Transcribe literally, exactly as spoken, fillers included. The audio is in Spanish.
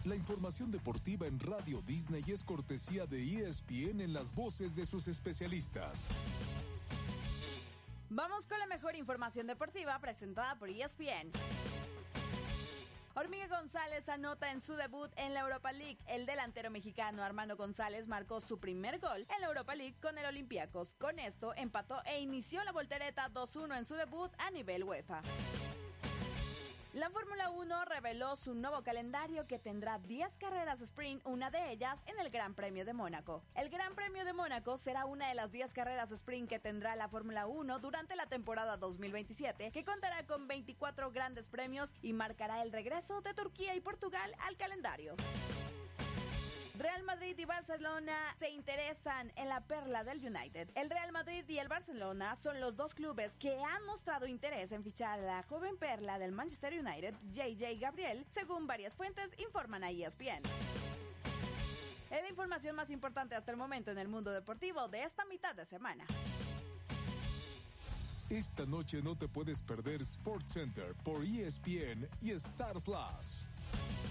La información deportiva en Radio Disney es cortesía de E S P N en las voces de sus especialistas. Vamos con la mejor información deportiva presentada por E S P N. Hormiga González anota en su debut en la Europa League. El delantero mexicano Armando González marcó su primer gol en la Europa League con el Olympiacos. Con esto empató e inició la voltereta dos uno en su debut a nivel UEFA. La Fórmula uno reveló su nuevo calendario que tendrá diez carreras sprint, una de ellas en el Gran Premio de Mónaco. El Gran Premio de Mónaco será una de las diez carreras sprint que tendrá la Fórmula uno durante la temporada dos mil veintisiete, que contará con veinticuatro grandes premios y marcará el regreso de Turquía y Portugal al calendario. Real Madrid y Barcelona se interesan en la perla del United. El Real Madrid y el Barcelona son los dos clubes que han mostrado interés en fichar a la joven perla del Manchester United, J J Gabriel, según varias fuentes informan a E S P N. Es la información más importante hasta el momento en el mundo deportivo de esta mitad de semana. Esta noche no te puedes perder SportsCenter por E S P N y Star Plus.